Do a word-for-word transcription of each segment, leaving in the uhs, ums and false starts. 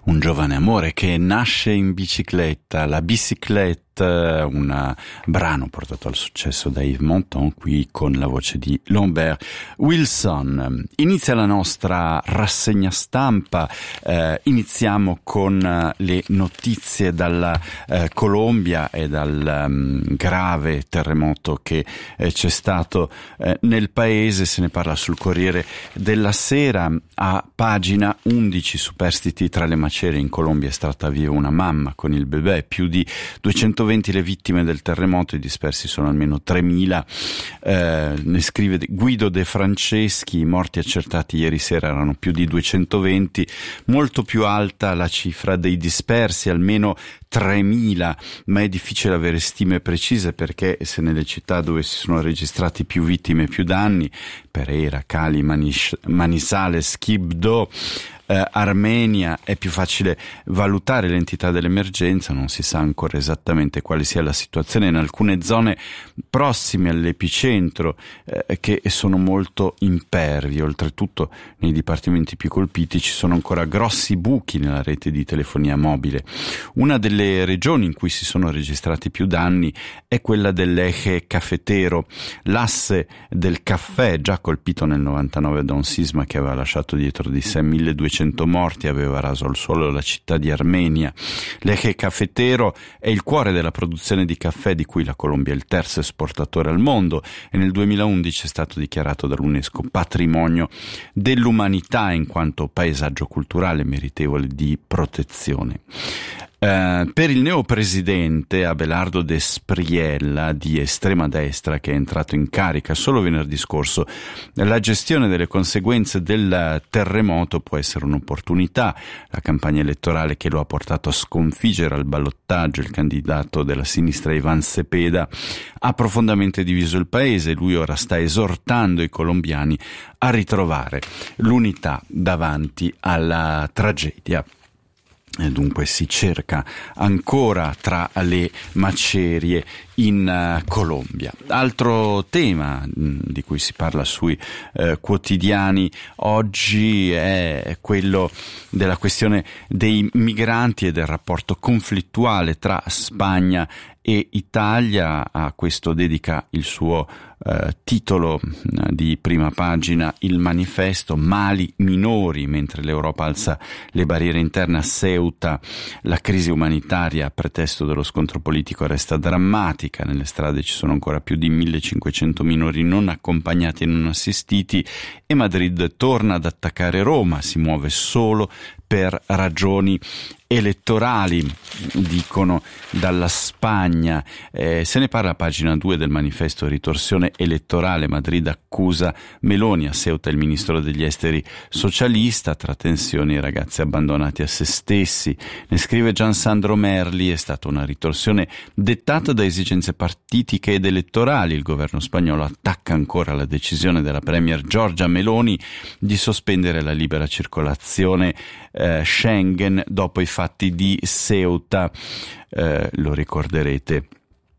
Un giovane amore che nasce in bicicletta, la bicicletta, un brano portato al successo da Yves Montand, qui con la voce di Lambert Wilson. Inizia la nostra rassegna stampa, eh, iniziamo con le notizie dalla eh, Colombia e dal um, grave terremoto che eh, c'è stato eh, nel paese. Se ne parla sul Corriere della Sera. A pagina undici, superstiti tra le macerie. In Colombia è stata via una mamma con il bebè, più di duecentoventi le vittime del terremoto, i dispersi sono almeno tremila. Eh, ne scrive Guido De Franceschi, i morti accertati ieri sera erano più di duecentoventi, molto più alta la cifra dei dispersi, almeno tremila, ma è difficile avere stime precise perché se nelle città dove si sono registrati più vittime e più danni, Pereira, Cali, Manish, Manizales, Quibdó, Eh, Armenia, è più facile valutare l'entità dell'emergenza. Non si sa ancora esattamente quale sia la situazione in alcune zone prossime all'epicentro eh, che sono molto impervie. Oltretutto nei dipartimenti più colpiti ci sono ancora grossi buchi nella rete di telefonia mobile. Una delle regioni in cui si sono registrati più danni è quella dell'Eje Cafetero, l'asse del caffè, già colpito nel novantanove da un sisma che aveva lasciato dietro di sé milleduecento morti, aveva raso al suolo la città di Armenia. L'Eje Cafetero è il cuore della produzione di caffè, di cui la Colombia è il terzo esportatore al mondo, e nel duemilaundici è stato dichiarato dall'UNESCO patrimonio dell'umanità in quanto paesaggio culturale meritevole di protezione. Uh, per il neopresidente Abelardo D'Espriella, di estrema destra, che è entrato in carica solo venerdì scorso, la gestione delle conseguenze del terremoto può essere un'opportunità. La campagna elettorale che lo ha portato a sconfiggere al ballottaggio il candidato della sinistra Iván Cepeda ha profondamente diviso il paese. Lui ora sta esortando i colombiani a ritrovare l'unità davanti alla tragedia. E dunque si cerca ancora tra le macerie in uh, Colombia. Altro tema mh, di cui si parla sui uh, quotidiani oggi è quello della questione dei migranti e del rapporto conflittuale tra Spagna e Italia. A questo dedica il suo uh, titolo uh, di prima pagina il Manifesto. Mali minori, mentre l'Europa alza le barriere interne a Ceuta, la crisi umanitaria a pretesto dello scontro politico resta drammatica. Nelle strade ci sono ancora più di millecinquecento minori non accompagnati e non assistiti, e Madrid torna ad attaccare Roma, si muove solo per ragioni elettorali, dicono dalla Spagna. Eh, se ne parla a pagina due del Manifesto. Ritorsione elettorale, Madrid accusa Meloni, a Ceuta il ministro degli esteri socialista, tra tensioni e ragazzi abbandonati a se stessi. Ne scrive Gian Sandro Merli, è stata una ritorsione dettata da esigenze partitiche ed elettorali. Il governo spagnolo attacca ancora la decisione della premier Giorgia Meloni di sospendere la libera circolazione eh, Schengen dopo i fatti di Ceuta. Eh, lo ricorderete,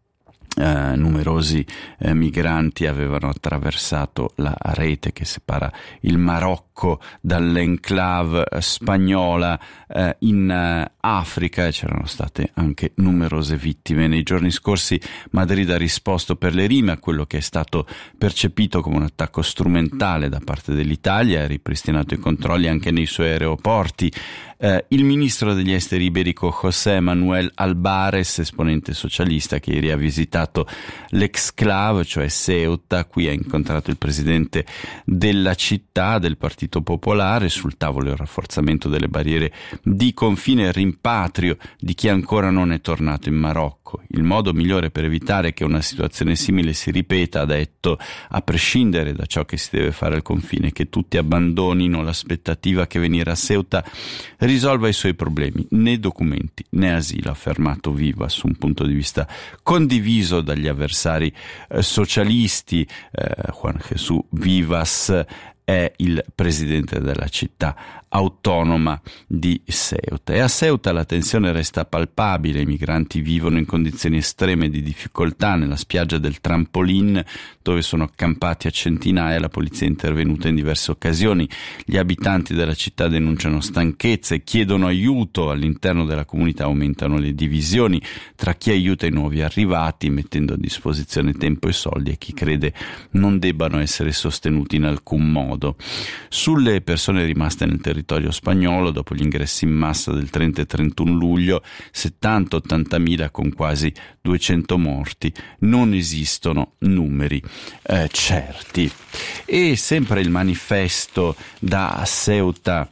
eh, numerosi eh, migranti avevano attraversato la rete che separa il Marocco dall'enclave spagnola eh, in eh, Africa, e c'erano state anche numerose vittime. Nei giorni scorsi Madrid ha risposto per le rime a quello che è stato percepito come un attacco strumentale da parte dell'Italia e ha ripristinato i controlli anche nei suoi aeroporti. Eh, il ministro degli esteri iberico José Manuel Albares, esponente socialista, che ieri ha visitato l'exclave, cioè Ceuta, qui ha incontrato il presidente della città, del Partito Popolare. Sul tavolo il rafforzamento delle barriere di confine e il rimpatrio di chi ancora non è tornato in Marocco. Il modo migliore per evitare che una situazione simile si ripeta, ha detto, a prescindere da ciò che si deve fare al confine, è che tutti abbandonino l'aspettativa che venire a Ceuta risolva i suoi problemi. Né documenti né asilo, ha affermato Vivas, un punto di vista condiviso dagli avversari eh, socialisti. eh, Juan Jesús Vivas è il presidente della città autonoma di Ceuta. E a Ceuta la tensione resta palpabile, i migranti vivono in condizioni estreme di difficoltà nella spiaggia del Trampolin, dove sono accampati a centinaia. La polizia è intervenuta in diverse occasioni. Gli abitanti della città denunciano stanchezza e chiedono aiuto. All'interno della comunità aumentano le divisioni tra chi aiuta i nuovi arrivati, mettendo a disposizione tempo e soldi, e chi crede non debbano essere sostenuti in alcun modo. Sulle persone rimaste nel territorio spagnolo dopo gli ingressi in massa del trenta e trentuno luglio, settanta ottanta mila con quasi duecento morti, non esistono numeri eh, certi. E sempre il manifesto da Ceuta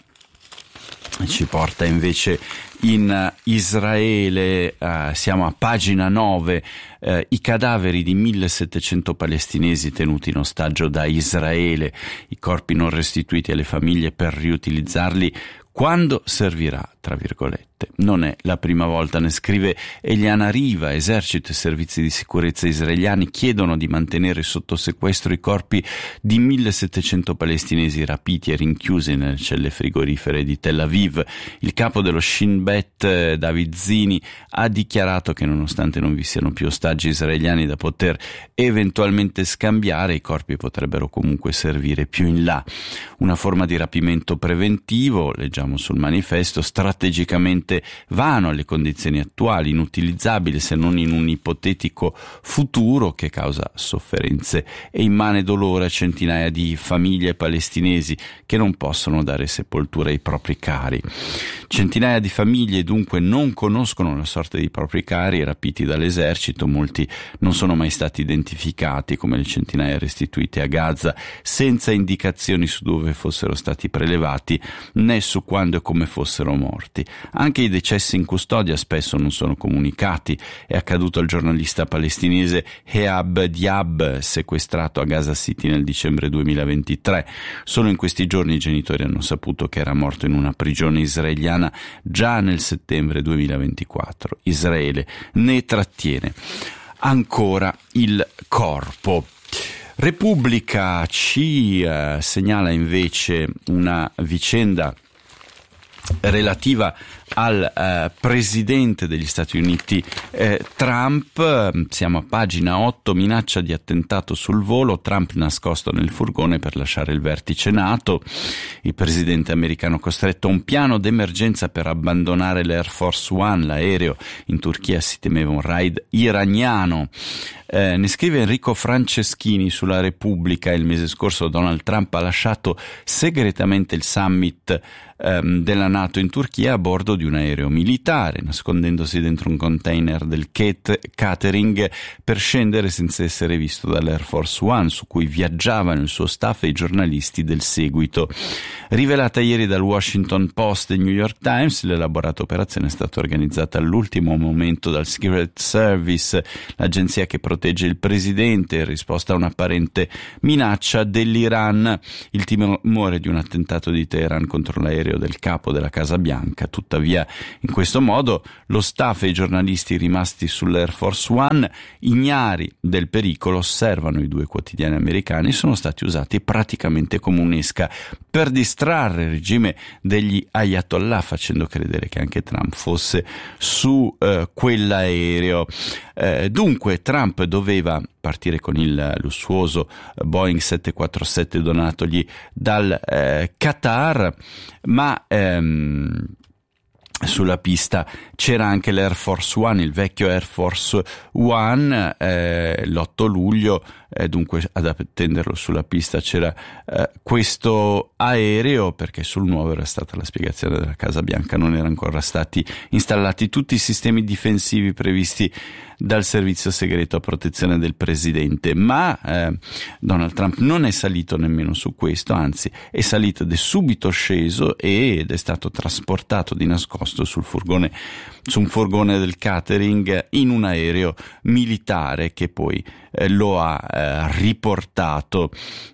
ci porta invece in Israele, eh, siamo a pagina nove, eh, i cadaveri di millesettecento palestinesi tenuti in ostaggio da Israele, i corpi non restituiti alle famiglie per riutilizzarli quando servirà, tra virgolette. Non è la prima volta, ne scrive Eliana Riva. Esercito e servizi di sicurezza israeliani chiedono di mantenere sotto sequestro i corpi di millesettecento palestinesi rapiti e rinchiusi nelle celle frigorifere di Tel Aviv. Il capo dello Shin Bet, David Zini, ha dichiarato che nonostante non vi siano più ostaggi israeliani da poter eventualmente scambiare, i corpi potrebbero comunque servire più in là. Una forma di rapimento preventivo, leggiamo sul manifesto, strategicamente vano alle condizioni attuali, inutilizzabile se non in un ipotetico futuro, che causa sofferenze e immane dolore a centinaia di famiglie palestinesi che non possono dare sepoltura ai propri cari. Centinaia di famiglie dunque non conoscono la sorte dei propri cari rapiti dall'esercito. Molti non sono mai stati identificati, come le centinaia restituite a Gaza, senza indicazioni su dove fossero stati prelevati né su quando e come fossero morti. Anche i decessi in custodia spesso non sono comunicati. È accaduto al giornalista palestinese Ehab Diab, sequestrato a Gaza City nel dicembre duemilaventitré. Solo in questi giorni i genitori hanno saputo che era morto in una prigione israeliana già nel settembre duemilaventiquattro. Israele ne trattiene ancora il corpo. Repubblica ci eh, segnala invece una vicenda relativa al eh, presidente degli Stati Uniti eh, Trump. Siamo a pagina otto, minaccia di attentato sul volo, Trump nascosto nel furgone per lasciare il vertice NATO. Il presidente americano costretto a un piano d'emergenza per abbandonare l'Air Force One, l'aereo. In Turchia si temeva un raid iraniano. Eh, ne scrive Enrico Franceschini sulla Repubblica. Il mese scorso Donald Trump ha lasciato segretamente il summit ehm, della NATO in Turchia a bordo di un aereo militare, nascondendosi dentro un container del catering per scendere senza essere visto dall'Air Force One, su cui viaggiavano il suo staff e i giornalisti del seguito. Rivelata ieri dal Washington Post e New York Times, l'elaborata operazione è stata organizzata all'ultimo momento dal Secret Service, l'agenzia che protegge il presidente, in risposta a un'apparente minaccia dell'Iran. Il timore di un attentato di Teheran contro l'aereo del capo della Casa Bianca. Tuttavia, in questo modo, lo staff e i giornalisti rimasti sull'Air Force One, ignari del pericolo, osservano i due quotidiani americani, sono stati usati praticamente come un'esca per distrarre il regime degli Ayatollah, facendo credere che anche Trump fosse su eh, quell'aereo. Eh, dunque Trump doveva partire con il lussuoso Boeing sette quattro sette donatogli dal eh, Qatar, ma ehm, sulla pista c'era anche l'Air Force One, il vecchio Air Force One. eh, l'otto luglio, eh, dunque ad attenderlo sulla pista c'era eh, questo aereo, perché sul nuovo, era stata la spiegazione della Casa Bianca, non erano ancora stati installati tutti i sistemi difensivi previsti dal servizio segreto a protezione del presidente. Ma eh, Donald Trump non è salito nemmeno su questo, anzi è salito ed è subito sceso ed è stato trasportato di nascosto sul furgone, su un furgone del catering, in un aereo militare che poi eh, lo ha eh, riportato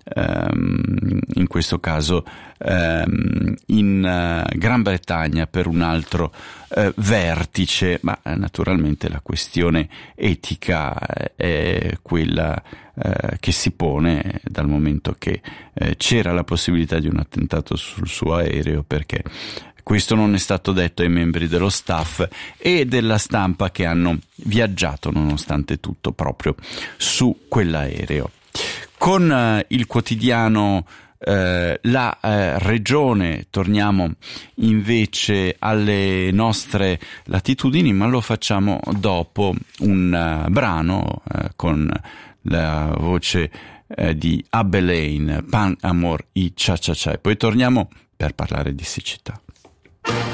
ehm, in questo caso ehm, in uh, Gran Bretagna per un altro eh, vertice. Ma eh, naturalmente la questione etica è quella eh, che si pone dal momento che eh, c'era la possibilità di un attentato sul suo aereo, perché questo non è stato detto ai membri dello staff e della stampa che hanno viaggiato nonostante tutto proprio su quell'aereo. Con eh, il quotidiano eh, La eh, Regione torniamo invece alle nostre latitudini, ma lo facciamo dopo un uh, brano eh, con la voce eh, di Abbe Lane, Pan, Amor y Cha Cha Cha, e poi torniamo per parlare di siccità.